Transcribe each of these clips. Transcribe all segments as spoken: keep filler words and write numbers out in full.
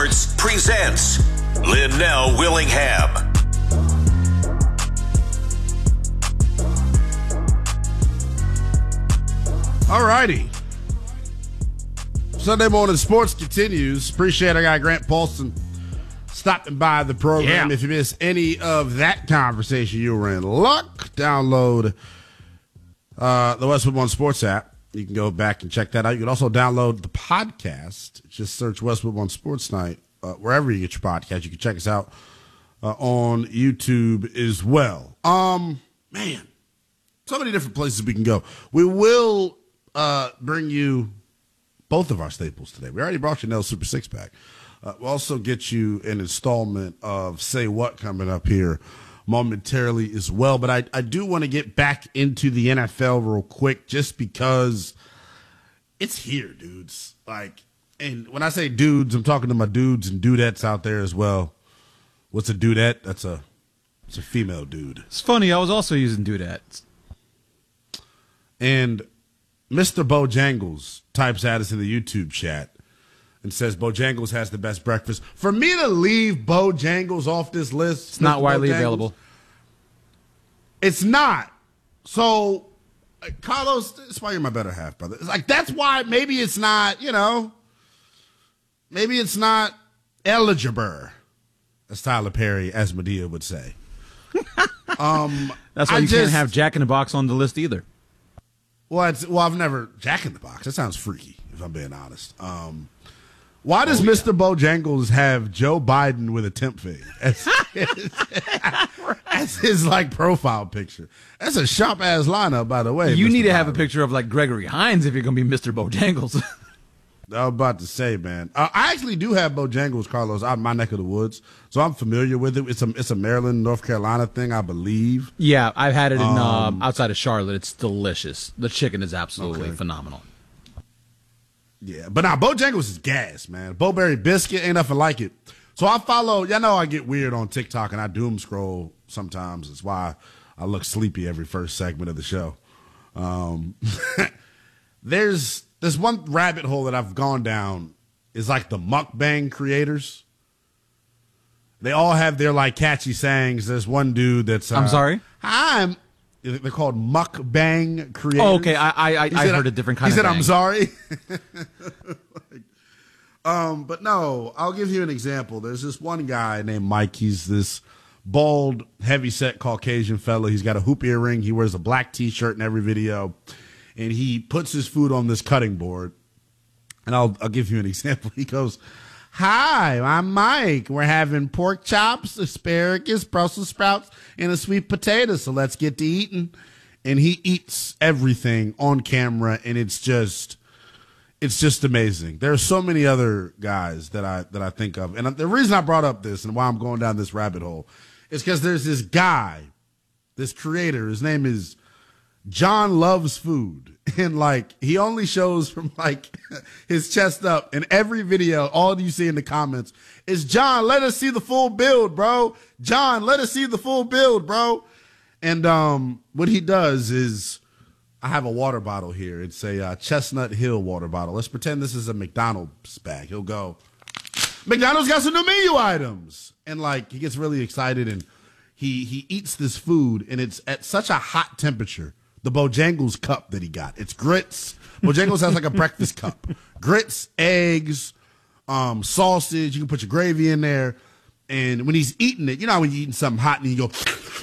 Sports presents Linnell Willingham. All righty. Sunday morning sports continues. Appreciate our guy Grant Paulson stopping by the program. Yeah. If you missed any of that conversation, you were in luck. Download uh, the Westwood One Sports app. You can go back and check that out. You can also download the podcast. Just search Westwood One Sports Night uh, wherever you get your podcast. You can check us out uh, on YouTube as well. Um, man, so many different places we can go. We will uh, bring you both of our staples today. We already brought you Nell Super Six Pack. Uh, we'll also get you an installment of Say What coming up here momentarily as well. But I, I do want to get back into the N F L real quick just because it's here, dudes. Like, and when I say dudes, I'm talking to my dudes and dudettes out there as well. What's a dudette? That's a it's a female dude. It's funny, I was also using dudettes. And Mister Bojangles types at us in the YouTube chat and says Bojangles has the best breakfast. For me to leave Bojangles off this list, It's not Mister widely Bojangles, available. It's not. So, uh, Carlos, that's why you're my better half, brother. It's like, that's why maybe it's not, you know, maybe it's not eligible, as Tyler Perry, as Medea would say. um, That's why I you just, can't have Jack in the Box on the list either. Well, it's, well, I've never Jack in the Box. That sounds freaky, if I'm being honest. Um, why does Oh, yeah. Mister Bojangles have Joe Biden with a temp fade as, as his like profile picture? That's a sharp ass lineup, by the way. You Mister need to have a Biden. picture of like Gregory Hines if you're going to be Mister Bojangles. I was about to say, man. Uh, I actually do have Bojangles, Carlos, out in my neck of the woods, so I'm familiar with it. It's a it's a Maryland, North Carolina thing, I believe. Yeah, I've had it in um, Um, outside of Charlotte. It's delicious. The chicken is absolutely Okay. phenomenal. Yeah, but now Bojangles is gas, man. Bowberry biscuit ain't nothing like it. So I follow. Y'all know I get weird on TikTok and I doom scroll sometimes. It's why I look sleepy every first segment of the show. Um, there's there's one rabbit hole that I've gone down is like the mukbang creators. They all have their like catchy sayings. There's one dude that's uh, I'm sorry? Hi, I'm. They're called mukbang creators. Oh, okay. I I, I, He I said, heard a different kind he of said, thing. I'm sorry. um, but no, I'll give you an example. There's this one guy named Mike. He's this bald, heavy-set Caucasian fella. He's got a hoop earring. He wears a black T-shirt in every video. And he puts his food on this cutting board. And I'll, I'll give you an example. He goes, hi, I'm Mike. We're having pork chops, asparagus, Brussels sprouts, and a sweet potato. So let's get to eating. And he eats everything on camera, and it's just, it's just amazing. There are so many other guys that I that I think of, and the reason I brought up this and why I'm going down this rabbit hole is because there's this guy, this creator. His name is John Loves Food, and like he only shows from like his chest up. In every video, all you see in the comments is John, let us see the full build, bro. John, let us see the full build, bro. And um, what he does is, I have a water bottle here. It's a uh, Chestnut Hill water bottle. Let's pretend this is a McDonald's bag. He'll go, McDonald's got some new menu items, and like he gets really excited, and he he eats this food, and it's at such a hot temperature. The Bojangles cup that he got. It's grits. Bojangles has like a breakfast cup. Grits, eggs, um, sausage. You can put your gravy in there. And when he's eating it, you know how when you're eating something hot and you go,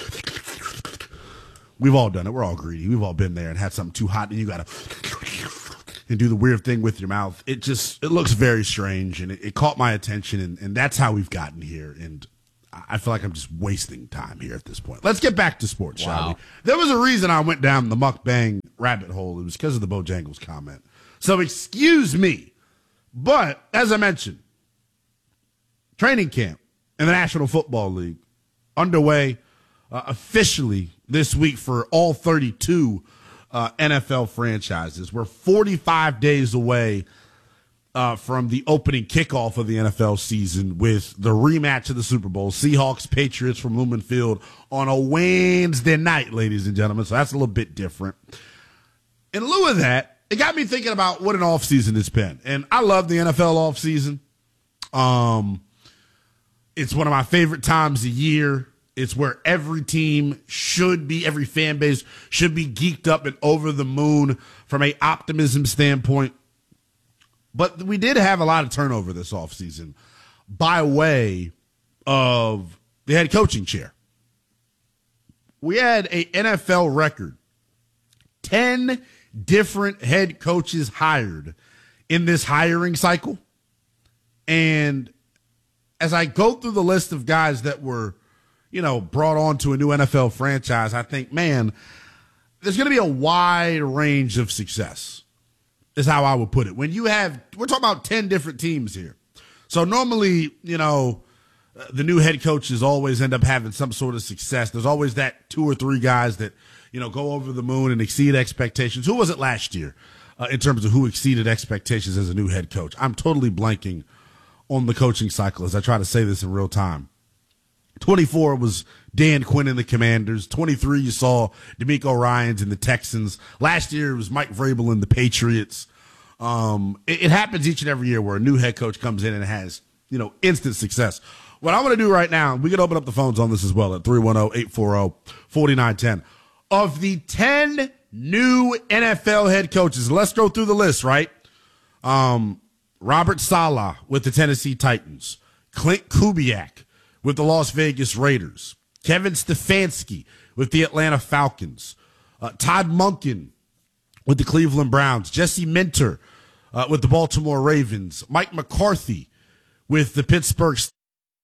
we've all done it. We're all greedy. We've all been there and had something too hot and you got to and do the weird thing with your mouth. It just, it looks very strange, and it, it caught my attention, and, and that's how we've gotten here. And I feel like I'm just wasting time here at this point. Let's get back to sports, Wow. shall we? There was a reason I went down the mukbang rabbit hole. It was because of the Bojangles comment. So excuse me. But as I mentioned, training camp in the National Football League underway uh, officially this week for all thirty-two uh, N F L franchises. We're forty-five days away Uh, from the opening kickoff of the N F L season with the rematch of the Super Bowl, Seahawks Patriots from Lumen Field on a Wednesday night, ladies and gentlemen. So that's a little bit different. In lieu of that, it got me thinking about what an offseason it's been. And I love the N F L offseason. Um, it's one of my favorite times of year. It's where every team should be, every fan base should be geeked up and over the moon from a optimism standpoint. But we did have a lot of turnover this offseason by way of the head coaching chair. We had a N F L record, ten different head coaches hired in this hiring cycle. And as I go through the list of guys that were, you know, brought on to a new N F L franchise, I think, man, there's going to be a wide range of success, is how I would put it. When you have, we're talking about ten different teams here. So normally, you know, the new head coaches always end up having some sort of success. There's always that two or three guys that, you know, go over the moon and exceed expectations. Who was it last year uh, in terms of who exceeded expectations as a new head coach? I'm totally blanking on the coaching cycle as I try to say this in real time. twenty-four was Dan Quinn in the Commanders. twenty-three, you saw DeMeco Ryans in the Texans. Last year, it was Mike Vrabel in the Patriots. Um, it, it happens each and every year where a new head coach comes in and has, you know, instant success. What I'm going to do right now, we can open up the phones on this as well at three one zero, eight four zero, four nine one zero. Of the ten new N F L head coaches, let's go through the list, right? Um, Robert Saleh with the Tennessee Titans. Clint Kubiak with the Las Vegas Raiders. Kevin Stefanski with the Atlanta Falcons. Uh, Todd Monken with the Cleveland Browns. Jesse Minter uh, with the Baltimore Ravens. Mike McCarthy with the Pittsburgh Steelers.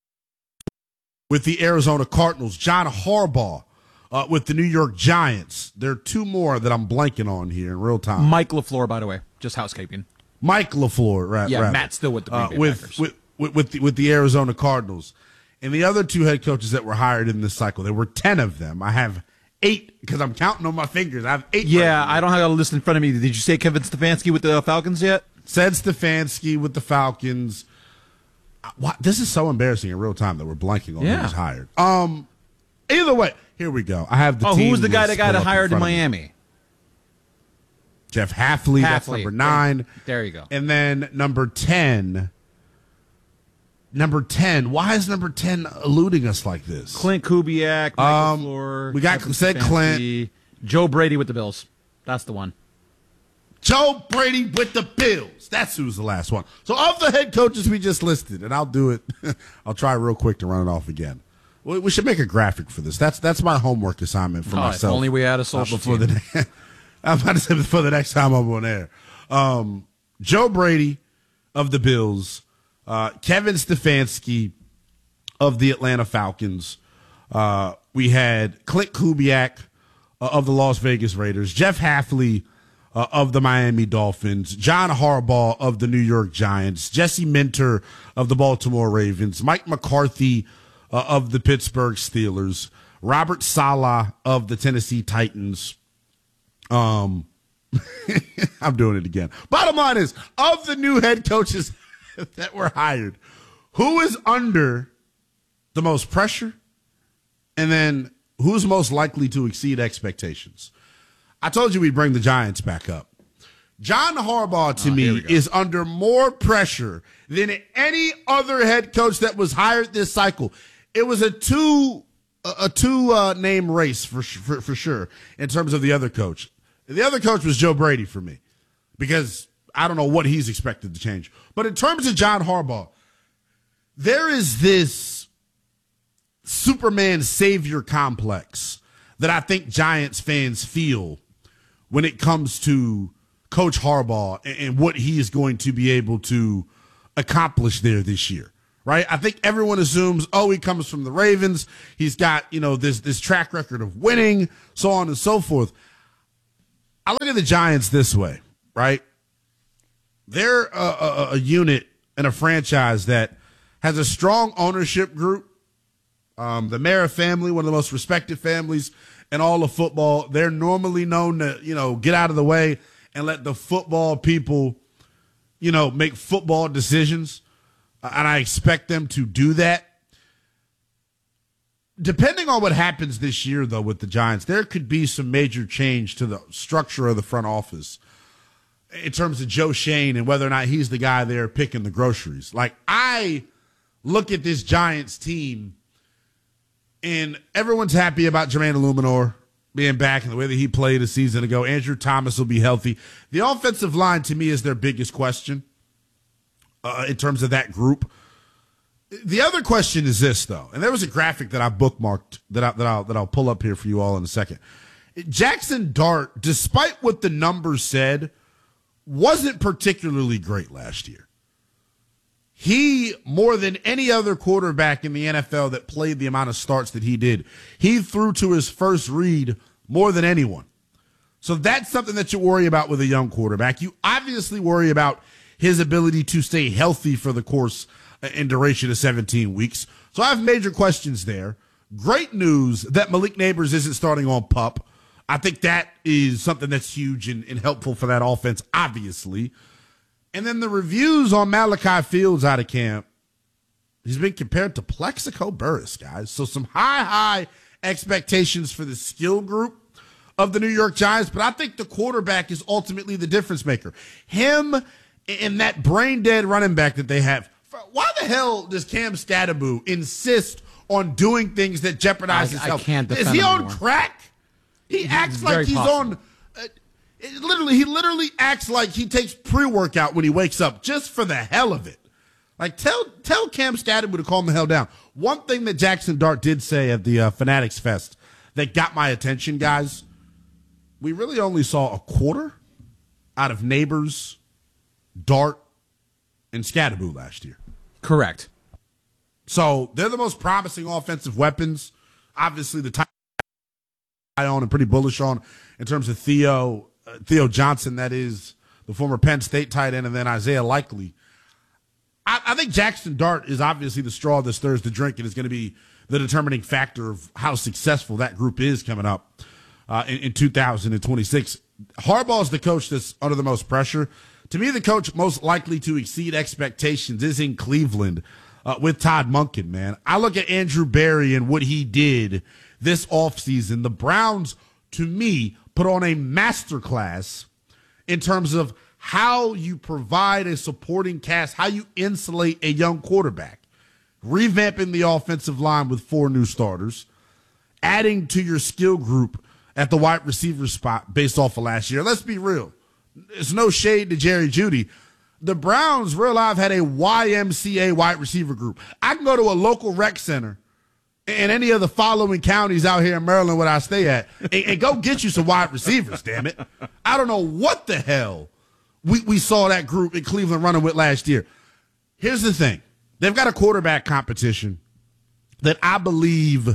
With the Arizona Cardinals. John Harbaugh uh, with the New York Giants. There are two more that I'm blanking on here in real time. Mike LaFleur, by the way, just housekeeping. Mike LaFleur, right? Yeah, rather. Matt's still with the Green uh, Bay with, Packers. with with with the, with the Arizona Cardinals. And the other two head coaches that were hired in this cycle, there were ten of them. I have eight because I'm counting on my fingers. I have eight. Yeah, I don't have a list in front of me. Did you say Kevin Stefanski with the Falcons yet? Said Stefanski with the Falcons. What? This is so embarrassing in real time that we're blanking on Yeah. who's hired. Um, either way, here we go. I have the. Oh, team who was the guy list that got pulled up hired in front of me. Miami? Jeff Hafley, that's Hafley. number nine. There you go. And then number ten. Number ten. Why is number ten eluding us like this? Clint Kubiak, Mike Um, LaFleur. we got- Kevin said Stefanski, Joe Brady with the Bills. That's the one. Joe Brady with the Bills. That's who's the last one. So of the head coaches we just listed, and I'll do it. I'll try real quick to run it off again. We, we should make a graphic for this. That's that's my homework assignment for Oh, if myself. only we had a social uh, before team. the I'm about to say before the next time I'm on air. Um, Joe Brady of the Bills, uh, Kevin Stefanski of the Atlanta Falcons. Uh, we had Clint Kubiak uh, of the Las Vegas Raiders, Jeff Hafley uh, of the Miami Dolphins, John Harbaugh of the New York Giants, Jesse Minter of the Baltimore Ravens, Mike McCarthy uh, of the Pittsburgh Steelers, Robert Saleh of the Tennessee Titans. Um, I'm doing it again. Bottom line is, of the new head coaches that were hired, who is under the most pressure? And then who's most likely to exceed expectations? I told you we'd bring the Giants back up. John Harbaugh, to Oh, here we me, go. is under more pressure than any other head coach that was hired this cycle. It was a two a, a two uh, name race for, for for sure in terms of the other coach. The other coach was Joe Brady for me because I don't know what he's expected to change. But in terms of John Harbaugh, there is this Superman savior complex that I think Giants fans feel when it comes to Coach Harbaugh and, and what he is going to be able to accomplish there this year. Right? I think everyone assumes, oh, he comes from the Ravens. He's got, you know, this this track record of winning, so on and so forth. I look at the Giants this way, right? They're a, a, a unit and a franchise that has a strong ownership group. Um, the Mara family, one of the most respected families in all of football. They're normally known to, you know, get out of the way and let the football people, you know, make football decisions. Uh, and I expect them to do that. Depending on what happens this year, though, with the Giants, there could be some major change to the structure of the front office. in terms of Joe Shane and whether or not he's the guy there picking the groceries. Like, I look at this Giants team, and everyone's happy about Jermaine Illuminor being back and the way that he played a season ago. Andrew Thomas will be healthy. The offensive line, to me, is their biggest question uh, in terms of that group. The other question is this, though, and there was a graphic that I bookmarked that, I, that, I'll, that I'll pull up here for you all in a second. Jackson Dart, despite what the numbers said, wasn't particularly great last year. He, more than any other quarterback in the N F L that played the amount of starts that he did, he threw to his first read more than anyone. So that's something that you worry about with a young quarterback. You obviously worry about his ability to stay healthy for the course and duration of seventeen weeks. So I have major questions there. Great news that Malik Nabers isn't starting on PUP. I think that is something that's huge and, and helpful for that offense, obviously. And then the reviews on Malachi Fields out of camp, he's been compared to Plexico Burress, guys. So some high, high expectations for the skill group of the New York Giants, but I think the quarterback is ultimately the difference maker. Him and that brain-dead running back that they have. Why the hell does Cam Scatterbo insist on doing things that jeopardize his health? I can't defend Is he on anymore. crack? He It's acts like very he's possible. on uh, it literally he literally acts like he takes pre-workout when he wakes up just for the hell of it. Like, tell tell Cam Scatterbo to calm the hell down. One thing that Jackson Dart did say at the uh, Fanatics Fest that got my attention, guys, we really only saw a quarter out of Nabers, Dart, and Scatterbo last year. Correct. So they're the most promising offensive weapons. Obviously, the tight on and pretty bullish on in terms of Theo uh, Theo Johnson, that is the former Penn State tight end, and then Isaiah Likely. I, I think Jackson Dart is obviously the straw that stirs the drink and is going to be the determining factor of how successful that group is coming up uh, in, in two thousand twenty-six. Harbaugh is the coach that's under the most pressure. To me, the coach most likely to exceed expectations is in Cleveland uh, with Todd Monken, man. I look at Andrew Berry and what he did this offseason. The Browns, to me, put on a masterclass in terms of how you provide a supporting cast, how you insulate a young quarterback. Revamping the offensive line with four new starters, adding to your skill group at the wide receiver spot based off of last year. Let's be real. It's no shade to Jerry Jeudy. The Browns, real life, had a Y M C A wide receiver group. I can go to a local rec center in any of the following counties out here in Maryland where I stay at and, and go get you some wide receivers, damn it. I don't know what the hell we, we saw that group in Cleveland running with last year. Here's the thing. They've got a quarterback competition that I believe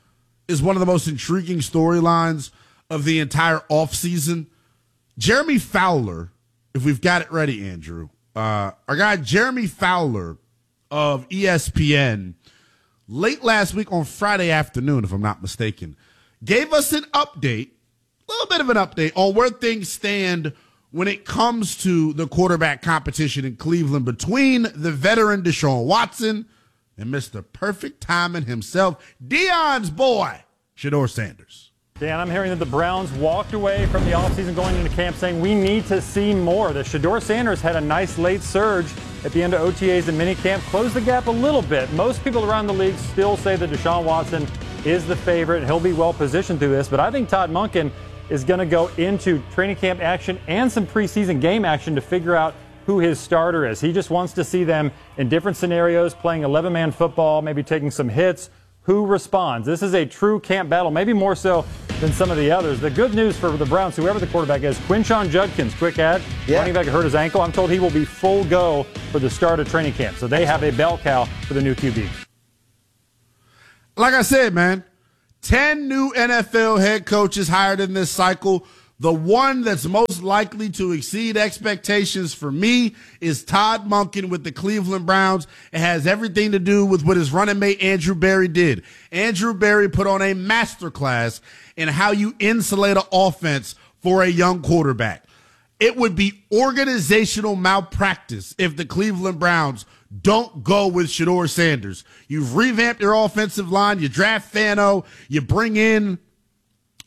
is one of the most intriguing storylines of the entire offseason. Jeremy Fowler, if we've got it ready, Andrew, uh, our guy Jeremy Fowler of E S P N, late last week on Friday afternoon, if I'm not mistaken, gave us an update, a little bit of an update on where things stand when it comes to the quarterback competition in Cleveland between the veteran Deshaun Watson and Mister Perfect Timing himself, Deion's boy, Shedeur Sanders. Dan, I'm hearing that the Browns walked away from the offseason going into camp saying we need to see more. The Shedeur Sanders had a nice late surge at the end of O T As and minicamp, closed the gap a little bit. Most people around the league still say that Deshaun Watson is the favorite and he'll be well positioned through this. But I think Todd Monken is going to go into training camp action and some preseason game action to figure out who his starter is. He just wants to see them in different scenarios, playing eleven-man football, maybe taking some hits. Who responds? This is a true camp battle, maybe more so than some of the others. The good news for the Browns, whoever the quarterback is, Quinshon Judkins, quick ad, yeah. running back hurt his ankle. I'm told he will be full go for the start of training camp. So they have a bell cow for the new Q B. Like I said, man, ten new N F L head coaches hired in this cycle. The one that's most likely to exceed expectations for me is Todd Monken with the Cleveland Browns. It has everything to do with what his running mate Andrew Berry did. Andrew Berry put on a masterclass in how you insulate an offense for a young quarterback. It would be organizational malpractice if the Cleveland Browns don't go with Shedeur Sanders. You've revamped your offensive line. You draft Fano. You bring in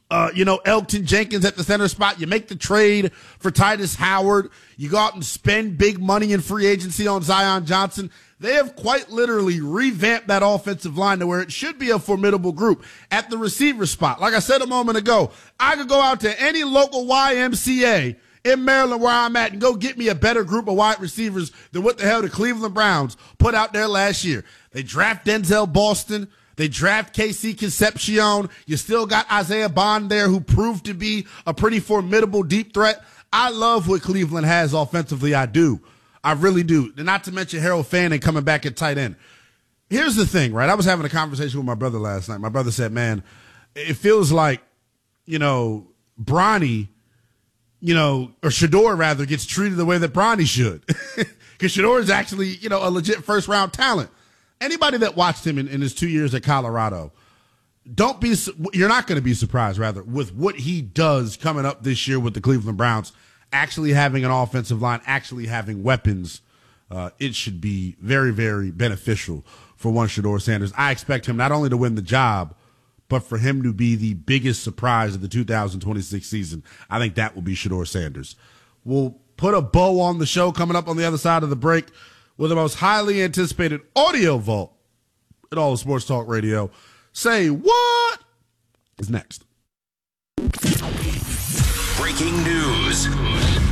uh, you know, Elgton Jenkins at the center spot. You make the trade for Titus Howard. You go out and spend big money in free agency on Zion Johnson. They have quite literally revamped that offensive line to where it should be a formidable group at the receiver spot. Like I said a moment ago, I could go out to any local Y M C A in Maryland where I'm at and go get me a better group of wide receivers than what the hell the Cleveland Browns put out there last year. They draft Denzel Boston. They draft K C Concepcion. You still got Isaiah Bond there who proved to be a pretty formidable deep threat. I love what Cleveland has offensively. I do. I really do. And not to mention Harold Fanning coming back at tight end. Here's the thing, right? I was having a conversation with my brother last night. My brother said, man, it feels like, you know, Bronny, you know, or Shedeur rather, gets treated the way that Bronny should. Because Shedeur is actually, you know, a legit first round talent. Anybody that watched him in, in his two years at Colorado, don't be, you're not going to be surprised, rather, with what he does coming up this year with the Cleveland Browns, actually having an offensive line, actually having weapons. Uh, it should be very, very beneficial for one Shedeur Sanders. I expect him not only to win the job, but for him to be the biggest surprise of the two thousand twenty-six season. I think that will be Shedeur Sanders. We'll put a bow on the show coming up on the other side of the break with the most highly anticipated audio vault in all of Sports Talk Radio. Say what is next? Breaking news.